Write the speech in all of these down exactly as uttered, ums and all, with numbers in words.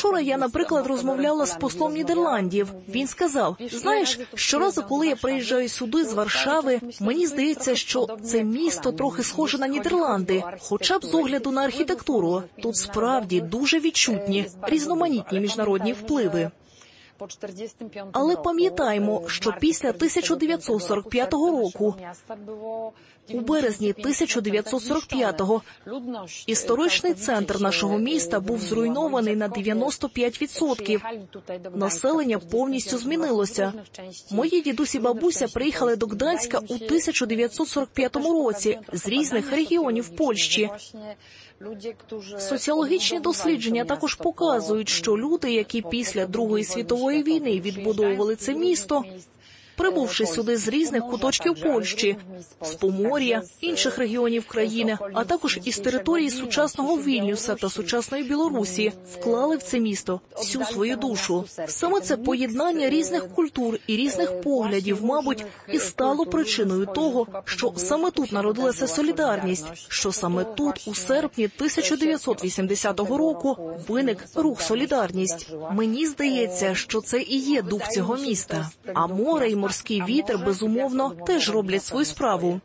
Учора я, наприклад, розмовляла з послом Нідерландів. Він сказав, знаєш, щоразу, коли я приїжджаю сюди з Варшави, мені здається, що це місто трохи схоже на Нідерланди, хоча б з огляду на архітектуру. Тут справді дуже відчутні, різноманітні міжнародні впливи. Але пам'ятаємо, що після тисяча дев'ятсот сорок п'ятого року, у березні тисяча дев'ятсот сорок п'ятого, історичний центр нашого міста був зруйнований на дев'яносто п'ять відсотків. Населення повністю змінилося. Мої дідусь і бабуся приїхали до Гданська у тисяча дев'ятсот сорок п'ятому році з різних регіонів Польщі. Соціологічні дослідження також показують, що люди, які після Другої світової війни відбудовували це місто, прибувши сюди з різних куточків Польщі, з Помор'я, інших регіонів країни, а також із території сучасного Вільнюса та сучасної Білорусі, вклали в це місто всю свою душу. Саме це поєднання різних культур і різних поглядів, мабуть, і стало причиною того, що саме тут народилася солідарність, що саме тут, у серпні тисяча дев'ятсот вісімдесятого року, виник рух «Солідарність». Мені здається, що це і є дух цього міста. А море і морський вітер, безумовно, теж роблять свою справу.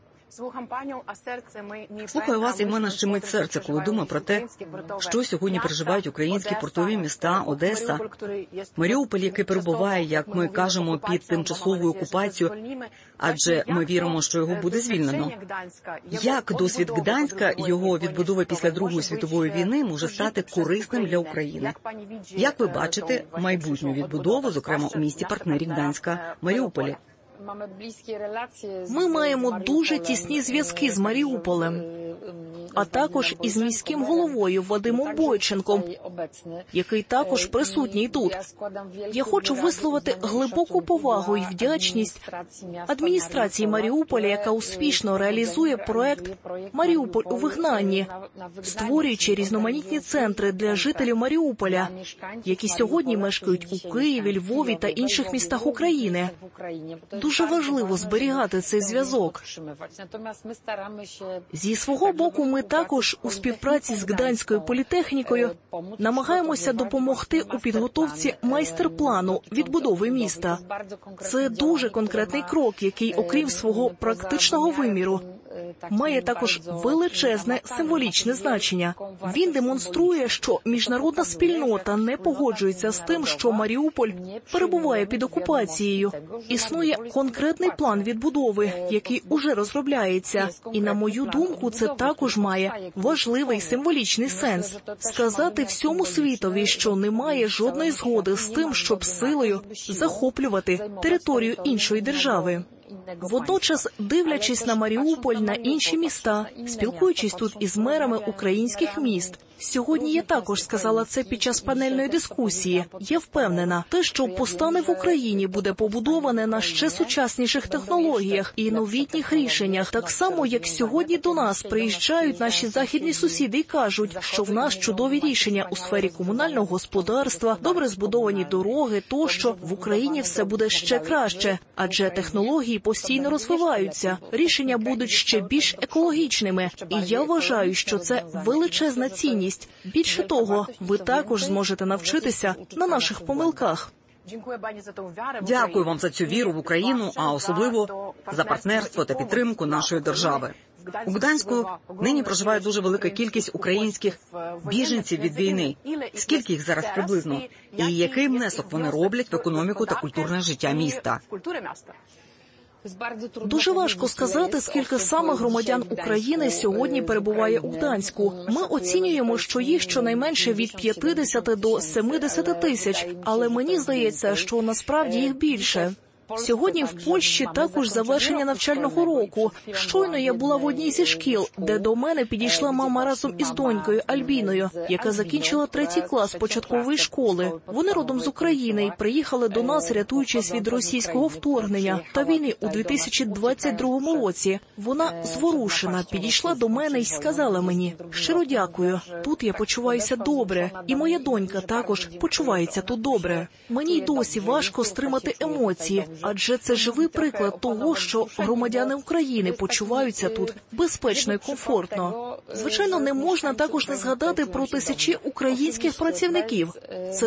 Слухаю вас, і в мене щемить серце, коли думаю про те, що сьогодні переживають українські портові міста, Одеса, Маріуполь, який перебуває, як ми кажемо, під тимчасовою окупацією, адже ми віримо, що його буде звільнено. Як досвід Гданська, його відбудова після Другої світової війни, може стати корисним для України? Як ви бачите майбутню відбудову, зокрема у місті-партнері Гданська, Маріуполі? Ми маємо дуже тісні зв'язки з Маріуполем, а також із міським головою Вадимом Бойченком, який також присутній тут. Я хочу висловити глибоку повагу і вдячність адміністрації Маріуполя, яка успішно реалізує проект «Маріуполь у вигнанні», створюючи різноманітні центри для жителів Маріуполя, які сьогодні мешкають у Києві, Львові та інших містах України. Дуже важливо зберігати цей зв'язок. Зі свого боку, ми також у співпраці з Гданською політехнікою намагаємося допомогти у підготовці майстер-плану відбудови міста. Це дуже конкретний крок, який, окрім свого практичного виміру, має також величезне символічне значення. Він демонструє, що міжнародна спільнота не погоджується з тим, що Маріуполь перебуває під окупацією. Існує конкретний план відбудови, який уже розробляється. І, на мою думку, це також має важливий символічний сенс. Сказати всьому світові, що немає жодної згоди з тим, щоб силою захоплювати територію іншої держави. Водночас, дивлячись на Маріуполь, на інші міста, спілкуючись тут із мерами українських міст, сьогодні я також сказала це під час панельної дискусії. Я впевнена, те, що постане в Україні, буде побудоване на ще сучасніших технологіях і новітніх рішеннях, так само, як сьогодні до нас приїжджають наші західні сусіди і кажуть, що в нас чудові рішення у сфері комунального господарства, добре збудовані дороги, тощо в Україні все буде ще краще, адже технології постійно розвиваються, рішення будуть ще більш екологічними, і я вважаю, що це величезна цінність. Більше того, ви також зможете навчитися на наших помилках. Дякую вам за цю віру в Україну, а особливо за партнерство та підтримку нашої держави. У Гданську нині проживає дуже велика кількість українських біженців від війни. Скільки їх зараз приблизно? І який внесок вони роблять в економіку та культурне життя міста? Дуже важко сказати, скільки саме громадян України сьогодні перебуває у Гданську. Ми оцінюємо, що їх щонайменше від п'ятдесят до сімдесят тисяч, але мені здається, що насправді їх більше. Сьогодні в Польщі також завершення навчального року. Щойно я була в одній зі шкіл, де до мене підійшла мама разом із донькою Альбіною, яка закінчила третій клас початкової школи. Вони родом з України і приїхали до нас, рятуючись від російського вторгнення та війни у дві тисячі двадцять другому році. Вона зворушена підійшла до мене і сказала мені: «Щиро дякую, тут я почуваюся добре, і моя донька також почувається тут добре». Мені й досі важко стримати емоції, адже це живий приклад того, що громадяни України почуваються тут безпечно і комфортно. Звичайно, не можна також не згадати про тисячі українських працівників. Це